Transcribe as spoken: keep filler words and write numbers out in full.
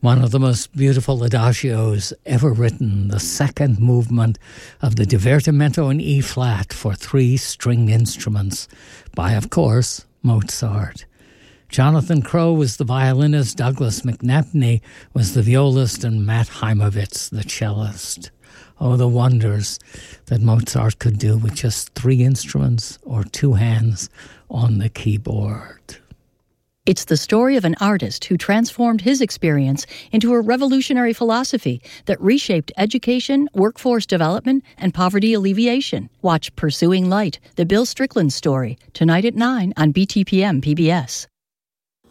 One of the most beautiful adagios ever written, the second movement of the Divertimento in E-flat for three stringed instruments by, of course, Mozart. Jonathan Crowe was the violinist, Douglas McNabney was the violist, and Matt Heimovitz the cellist. Oh, the wonders that Mozart could do with just three instruments or two hands on the keyboard. It's the story of an artist who transformed his experience into a revolutionary philosophy that reshaped education, workforce development, and poverty alleviation. Watch Pursuing Light, the Bill Strickland story, tonight at nine on B T P M P B S.